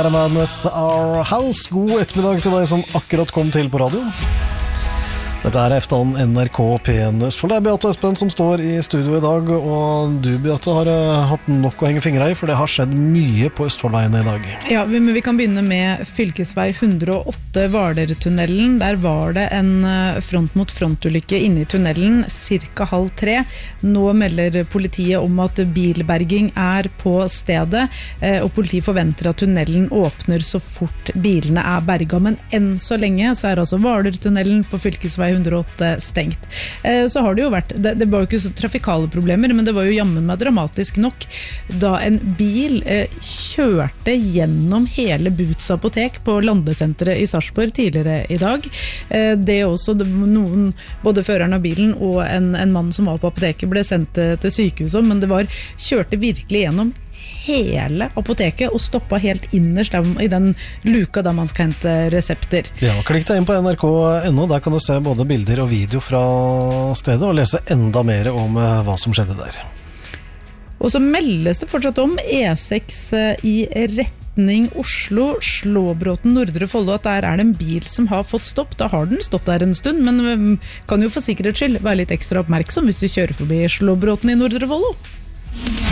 her Madness Our House. God ettermiddag til deg som akkurat kom til på radioen. Dette Eftan NRK P1 Østfold. Det Beate og Espen som står i studio i dag, og du, Beate, har hatt nok å henge fingre i, for det har skjedd mye på Østfoldveiene i dag. Ja, men vi kan begynne med fylkesvei 108 Hvaler-tunnelen. Der var det en front mot frontulykke inne i tunnelen, cirka 2:30. Nå melder politiet om at bilberging på stedet, og politiet forventer at tunnelen åpner så fort bilene berga. Men enn så lenge så altså Hvaler-tunnelen på fylkesvei 108 stengt. Så har det jo vært, det var jo ikke så trafikale problemer, men det var jo jammen meg dramatisk nok da en bil kjørte gjennom hele Boots apotek på landesenteret i Sarpsborg tidligere i dag. Det også, noen, både føreren av bilen og en mann som var på apoteket ble sendt til sykehuset, men det kjørte virkelig gjennom hele apoteket og stoppet helt innerst i den luka der man skal hente resepter. Ja, klikk deg inn på nrk.no, der kan du se både bilder og video fra stedet og lese enda mer om hva som skjedde der. Og så meldes det fortsatt om E6 i retning Oslo, Slåbråten, Nordre Follo, at der det en bil som har fått stopp. Da har den stått der en stund, men kan jo for sikkerhets skyld være litt ekstra oppmerksom hvis du kjører forbi Slåbråten i Nordre Follo.